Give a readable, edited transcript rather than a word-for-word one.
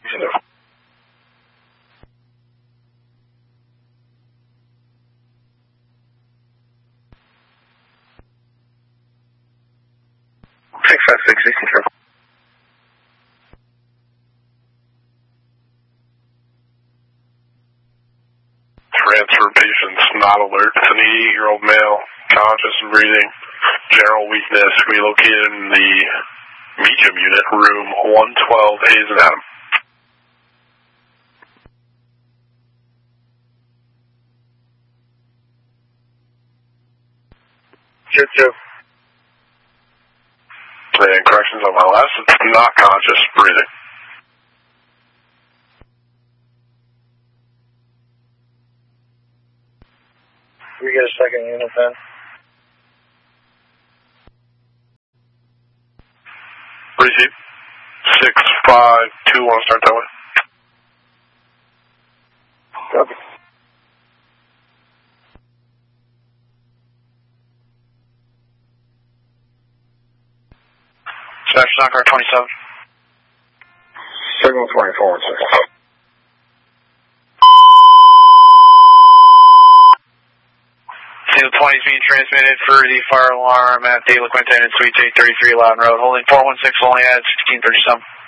Transfer patients not alert. It's an 88-year-old male, conscious and breathing, general weakness. We located in the Meacham unit, room 112, Hayes and Adam. Choo-choo. And corrections on my last, it's not conscious, breathing. We get a second unit then. Receive. 6521, start that way. Copy. Dispatch, Knocker 27. Signal 24 and 6. Signal 20 is being transmitted for the fire alarm at De La Quinta and Suite 833 Loudon Road. Holding 416 only at 1637.